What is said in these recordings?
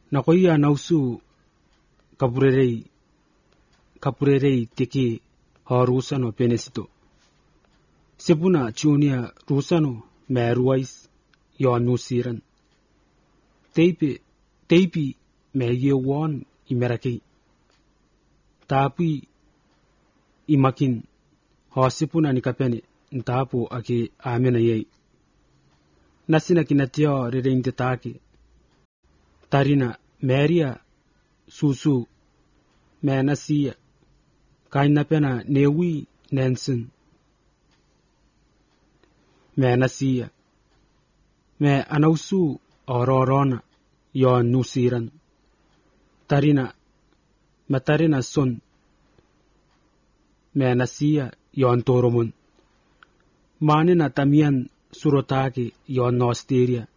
nakoia nausu kapurerei tiki ha rusano penesito. Sepuna chunia rusano meruais yo nusiran. Teipi me ye won imeraki. Tapi imakin ha sepuna nikapene ntapo ake amena yei. Nasina kinatio rereinte take. Tarina meria susu me nasia kaina pena newi nensen me nasia me anausu ororona yo nusiran tarina son me nasia yo antoromun manina tamian surotake yo nosteria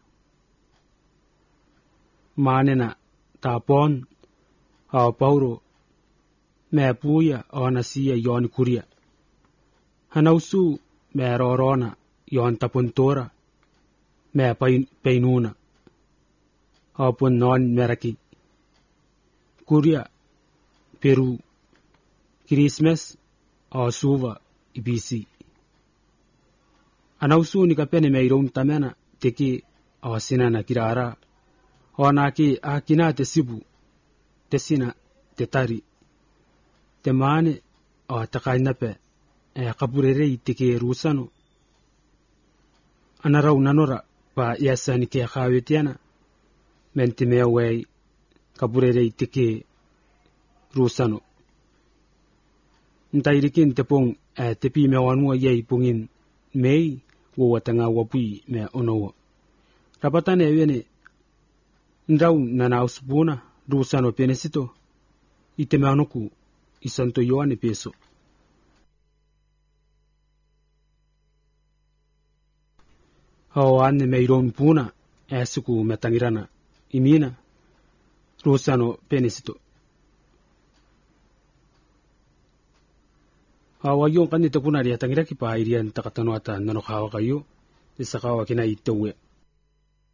manena tapon ha pauro me puya onasia yon kuria hanausu me rorona yon tapuntora me painuna hapun non meraki kuria Peru Christmas suva ibisi anausu nikapene me iron tamena teki sinana kirara onaki akina te sibu te sina te tari te mane takaina pe kapurerei teke rusano anarau nanora pa yasani ke khawetiana mentime wei kapurerei teke rusano ntairikin tepong tepi me wanua yei pungin mei wo watanga wapui me onowo rapatane wene ndrau nanausbuna rusano penesito itemanoku isanto yoane peso hawane meiron puna esiku metangirana imina rusano penesito hawayon kanite kuna dia tangira ki pa irian takatano ata nano kawa kayo isakawa kina itowe